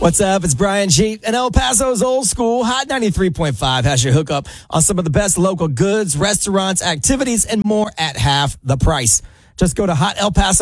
What's up? It's Brian G. And El Paso's Old School Hot 93.5 has your hookup on some of the best local goods, restaurants, activities, and more at half the price. Just go to Hot El Paso.